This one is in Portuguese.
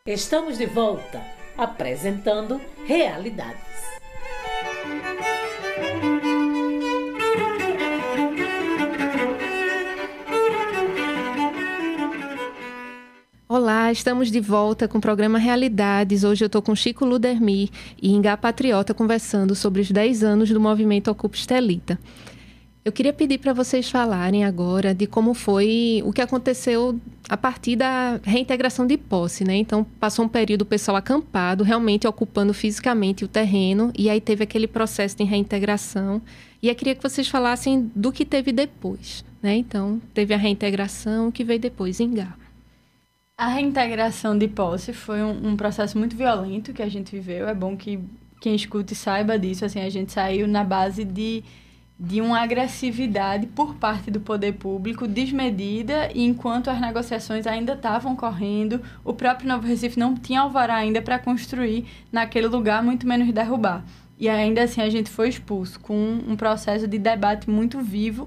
Estamos de volta, apresentando Realidades. Olá, estamos de volta com o programa Realidades. Hoje eu estou com Chico Ludermi e Ingá Patriota conversando sobre os 10 anos do movimento Ocupa Estelita. Eu queria pedir para vocês falarem agora de como foi o que aconteceu a partir da reintegração de posse, né? Então, passou um período o pessoal acampado, realmente ocupando fisicamente o terreno, e aí teve aquele processo de reintegração. E eu queria que vocês falassem do que teve depois, né? Então, teve a reintegração, o que veio depois, Ingá. A reintegração de posse foi um processo muito violento que a gente viveu. É bom que quem escute saiba disso. Assim, a gente saiu na base de uma agressividade por parte do poder público desmedida, e enquanto as negociações ainda estavam correndo, o próprio Novo Recife não tinha alvará ainda para construir naquele lugar, muito menos derrubar. E ainda assim a gente foi expulso, com um processo de debate muito vivo